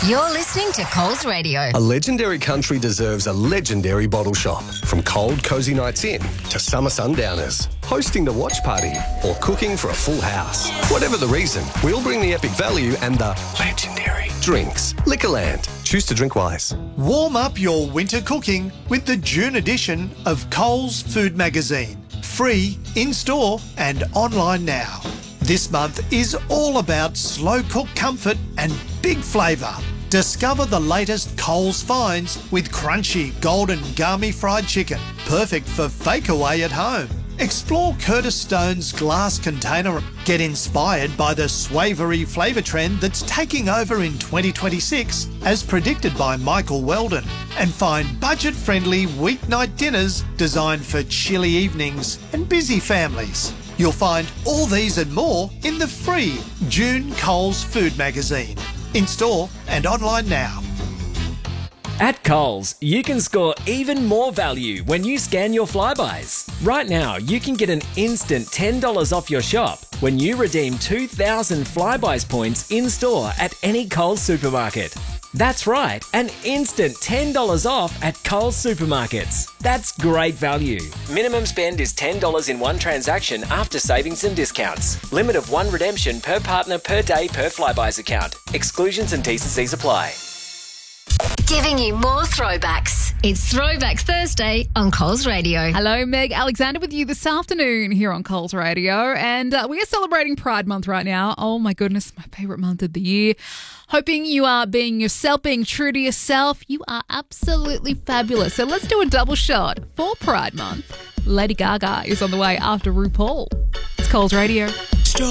You're listening to Coles Radio. A legendary country deserves a legendary bottle shop. From cold, cosy nights in to summer sundowners, hosting the watch party or cooking for a full house. Whatever the reason, we'll bring the epic value and the legendary drinks. Liquorland. Choose to drink wise. Warm up your winter cooking with the June edition of Coles Food Magazine. Free, in-store and online now. This month is all about slow-cooked comfort and big flavour. Discover the latest Coles finds with crunchy golden gummy fried chicken, perfect for fake-away at home. Explore Curtis Stone's glass container. Get inspired by the swavery flavour trend that's taking over in 2026 as predicted by Michael Weldon. And find budget-friendly weeknight dinners designed for chilly evenings and busy families. You'll find all these and more in the free June Coles Food Magazine. In store and online now. At Coles, you can score even more value when you scan your Flybuys. Right now, you can get an instant $10 off your shop when you redeem 2,000 Flybuys points in-store at any Coles supermarket. That's right, an instant $10 off at Coles supermarkets. That's great value. Minimum spend is $10 in one transaction after savings and discounts. Limit of one redemption per partner per day per Flybuys account. Exclusions and T&Cs apply. Giving you more throwbacks. It's Throwback Thursday on Coles Radio. Hello, Meg Alexander with you this afternoon here on Coles Radio. And we are celebrating Pride Month right now. Oh my goodness, my favourite month of the year. Hoping you are being yourself, being true to yourself. You are absolutely fabulous. So let's do a double shot for Pride Month. Lady Gaga is on the way after RuPaul. It's Coles Radio.